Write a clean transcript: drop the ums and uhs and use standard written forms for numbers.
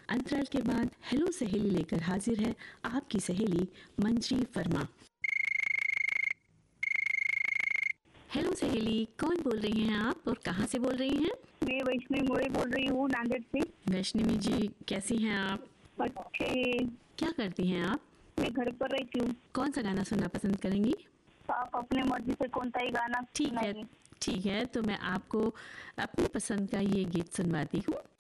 अंतराल के बाद हेलो सहेली लेकर हाजिर है आपकी सहेली मंजी फरमा। हेलो सहेली, कौन बोल रही हैं आप और कहाँ से बोल रही हैं? मैं वैष्णवी मोरे बोल रही हूँ, नांदेड़ से। वैष्णवी जी, कैसी हैं आप? अच्छे। क्या करती हैं आप? मैं घर पर रहती हूँ। कौन सा गाना सुनना पसंद करेंगी? आप अपने मर्जी से कौन सा ही गाना ठीक है, सुनाइए। ठीक है, तो मैं आपको अपनी पसंद का ये गीत सुनवाती हूँ।